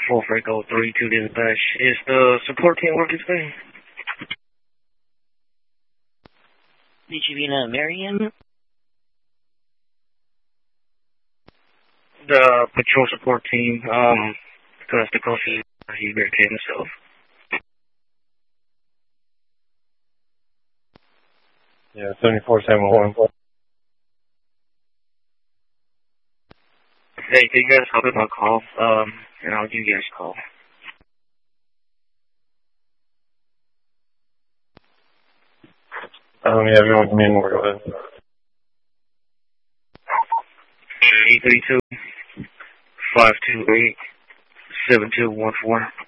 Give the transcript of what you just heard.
4 Franco 32 dispatch. Is the support team working today? DGV Marion. The patrol support team, because the coffee, he barricaded himself. Yeah, 7471. Hey, can you guys help with my call? And I'll give you guys a call. Yeah, if you want me in, we'll go ahead. 832 528 7214.